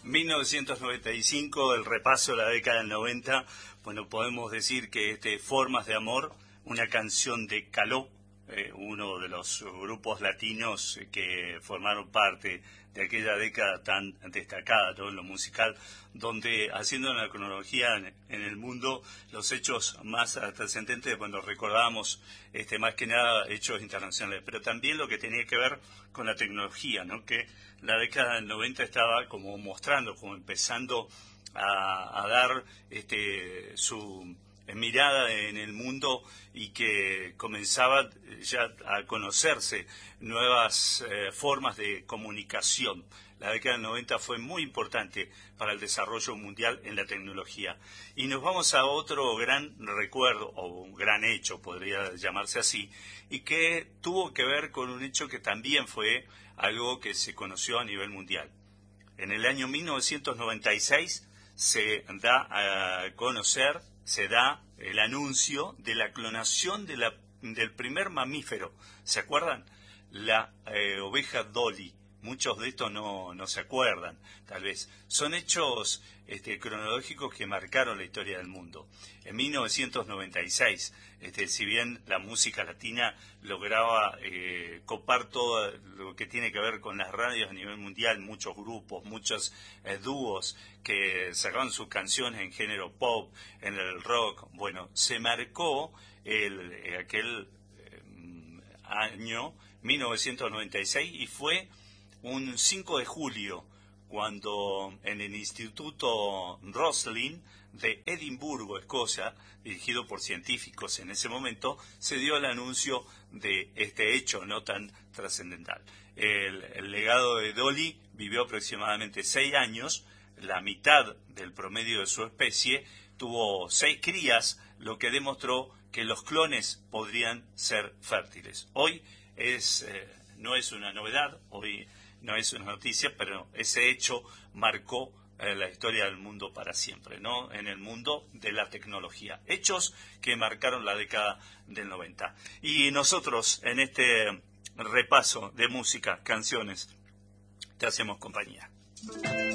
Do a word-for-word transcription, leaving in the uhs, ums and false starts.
mil novecientos noventa y cinco, el repaso de la década del noventa, bueno, podemos decir que este Formas de Amor, una canción de Caló, eh, uno de los grupos latinos que formaron parte de aquella década tan destacada, ¿no?, en lo musical, donde, haciendo una cronología en, en el mundo, los hechos más trascendentes, bueno, recordábamos este, más que nada hechos internacionales, pero también lo que tenía que ver con la tecnología, ¿no?, que la década del noventa estaba como mostrando, como empezando a, a dar este, su mirada en el mundo, y que comenzaba ya a conocerse nuevas eh, formas de comunicación. La década del noventa fue muy importante para el desarrollo mundial en la tecnología. Y nos vamos a otro gran recuerdo, o un gran hecho, podría llamarse así, y que tuvo que ver con un hecho que también fue algo que se conoció a nivel mundial. En el año mil novecientos noventa y seis se da a conocer, se da el anuncio de la clonación de la, del primer mamífero. ¿Se acuerdan? La eh, oveja Dolly. Muchos de estos no, no se acuerdan, tal vez. Son hechos este, cronológicos que marcaron la historia del mundo. En mil novecientos noventa y seis, este, si bien la música latina lograba eh, copar todo lo que tiene que ver con las radios a nivel mundial, muchos grupos, muchos eh, dúos que sacaban sus canciones en género pop, en el rock, bueno, se marcó el, eh, aquel eh, año mil novecientos noventa y seis, y fue un cinco de julio, cuando en el Instituto Roslin de Edimburgo, Escocia, dirigido por científicos en ese momento, se dio el anuncio de este hecho no tan trascendental. El, el legado de Dolly vivió aproximadamente seis años, la mitad del promedio de su especie, tuvo seis crías, lo que demostró que los clones podrían ser fértiles. Hoy es, eh, no es una novedad, hoy no es una noticia, pero ese hecho marcó eh, la historia del mundo para siempre, ¿no?, en el mundo de la tecnología. Hechos que marcaron la década del noventa. Y nosotros, en este repaso de música, canciones, te hacemos compañía.